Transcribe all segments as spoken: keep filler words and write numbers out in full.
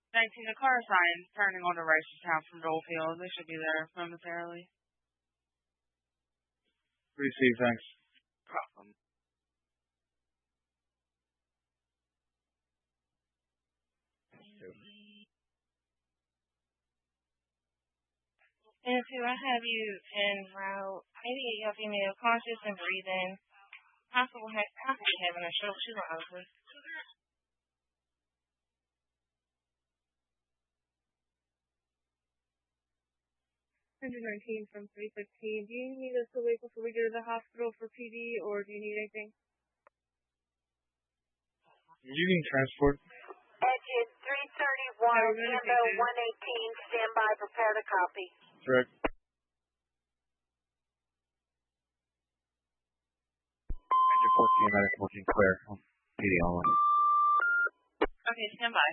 nineteen, the car sign turning on the Righteous Town from Dolefield. They should be there momentarily. Receive, thanks. Problem. And two, I have you in route eighty-eight, your female, conscious and breathing. Possible, ha- possibly having a stroke. She's on ugly. one nineteen from three fifteen. Do you need us to wait before we go to the hospital for P D, or do you need anything? You need transport. Engine three thirty-one, Ambo one eighteen, stand by, prepare to copy. Correct. Engine fourteen, medic fourteen, clear. P D only. Okay, stand by.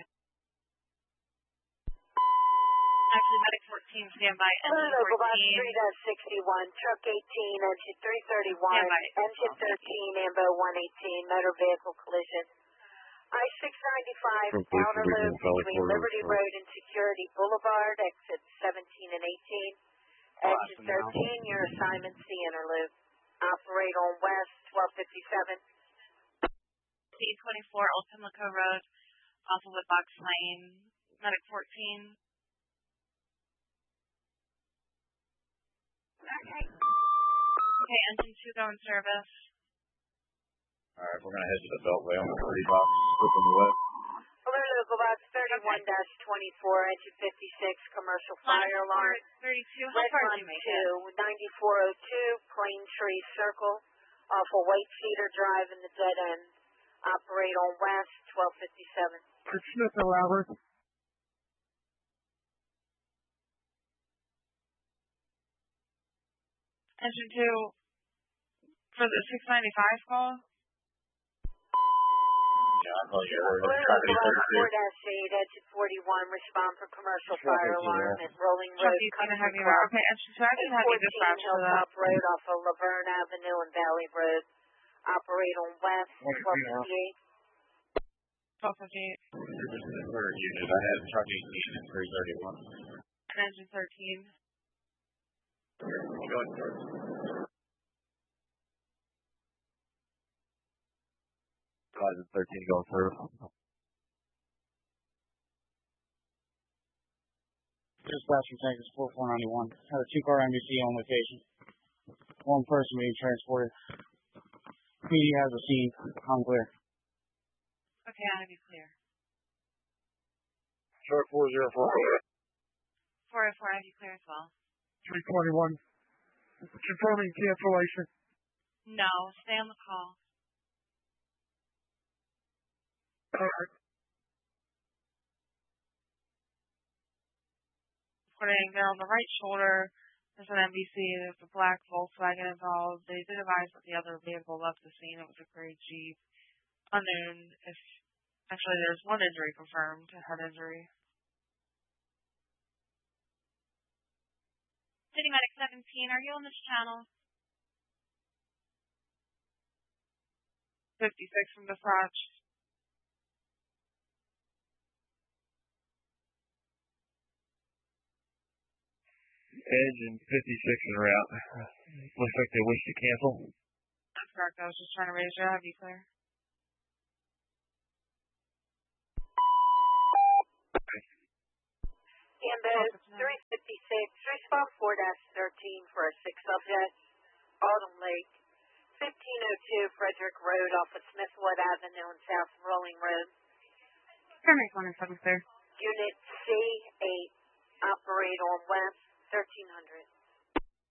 Actually, medic fourteen, stand by. Engine Local Box fourteen. three sixty-one, truck eighteen, engine three thirty-one, Stand by. engine thirteen, Ambo one eighteen, motor vehicle collision. I six ninety-five, outer loop between Liberty Road and Security Boulevard, exit seventeen and eighteen. Engine thirteen, your assignment, C inner loop. Operate on west, twelve fifty-seven. C twenty-four, Old Pimlico Road, off of Woodbox Lane. Medic fourteen. Okay. Okay, engine two go in service. Alright, we're gonna head to the Beltway on the thirty box, slip on the left. Alert Local Box thirty-one twenty-four, engine fifty-six, commercial fire alarm. thirty-two, how Red far Run did you make it? two, ninety-four oh two, Plane Tree Circle, off of White Cedar Drive in the dead end. Operate on west, twelve fifty-seven. Smith and Robert. Engine two, for the six ninety-five call? Yeah, I thought you were Alert traffic Local Box thirty-two. four eight, engine forty-one, respond for commercial Traffic fire zero. alarm at Rolling Chuck, Road you gonna Country have you Club. Okay, engine two, I can have you dispatched to that. Hilltop Road off of Laverne Avenue and Valley Road. Operate on west, twelve fifty-eight. twelve fifty-eight. Third unit, I had truck eighteen and three thirty-one. And engine thirteen. Go ahead, first. Five and thirteen going through. Dispatcher tank is four four ninety-one. Had a two-car M B C on location. One person being transported. P D has a scene. I'm clear. Okay, I have you clear. Truck four zero four. four oh four, I have you clear as well. three twenty-one. Confirming cancellation. No, stay on the call. Alright. Putting there on the right shoulder, there's an M B C, there's a black Volkswagen involved. They did advise that the other vehicle left the scene. It was a gray Jeep. Unknown if, actually there's one injury confirmed, a head injury. City Medic seventeen, are you on this channel? fifty-six from dispatch. Edge and fifty-six is route. Looks like they wish to cancel. That's correct. I was just trying to raise your have you clear. Ambo three fifty-six, respond four thirteen for a six subject. Autumn Lake, fifteen oh two Frederick Road off of Smithwood Avenue and South Rolling Road. Primary one seven, sir. Unit C eight, operate on west, thirteen hundred.